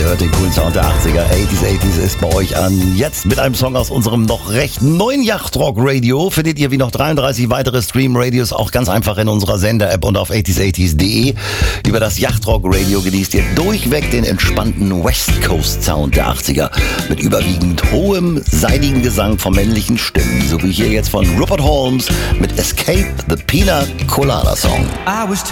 Ihr hört den coolen Sound der 80er. 80s ist bei euch an. Jetzt mit einem Song aus unserem noch recht neuen Yachtrock-Radio. Findet ihr wie noch 33 weitere Stream-Radios auch ganz einfach in unserer Sender-App und auf 80s.de. Über das Yachtrock-Radio genießt ihr durchweg den entspannten West Coast-Sound der 80er. Mit überwiegend hohem, seidigen Gesang von männlichen Stimmen. So wie hier jetzt von Rupert Holmes mit Escape the Pina Colada Song. I was